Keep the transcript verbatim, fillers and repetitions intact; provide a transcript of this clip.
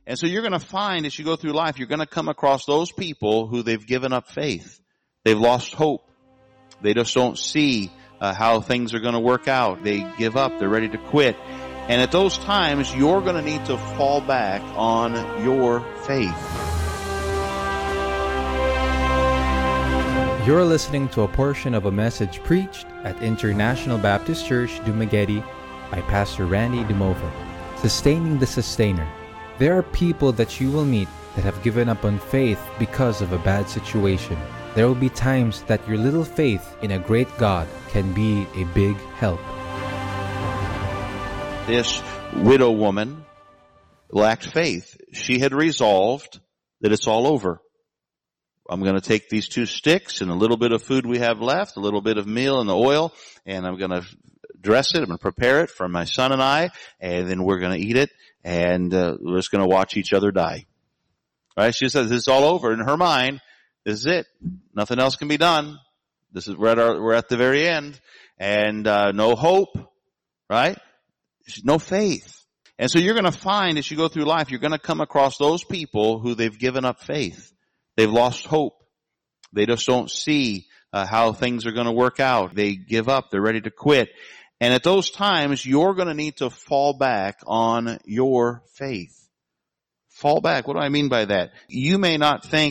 And so you're going to find as you go through life, you're going to come across those people who they've given up faith. They've lost hope. They just don't see uh, how things are going to work out. They give up. They're ready to quit. And at those times, you're going to need to fall back on your faith. You're listening to a portion of a message preached at International Baptist Church, Dumaguete by Pastor Randy Dumova. Sustaining the Sustainer. There are people that you will meet that have given up on faith because of a bad situation. There will be times that your little faith in a great God can be a big help. This widow woman lacked faith. She had resolved that it's all over. I'm going to take these two sticks and a little bit of food we have left, a little bit of meal and the oil, and I'm going to dress it. I'm going to prepare it for my son and I, and then we're going to eat it, and uh, we're just going to watch each other die. All right? She says it's all over. In her mind, this is it. Nothing else can be done. This is we're at our, we're at the very end, and uh, no hope, right? No faith. And so you're going to find as you go through life, you're going to come across those people who they've given up faith. They've lost hope. They just don't see uh, how things are going to work out. They give up. They're ready to quit. And at those times, you're going to need to fall back on your faith. Fall back. What do I mean by that? You may not think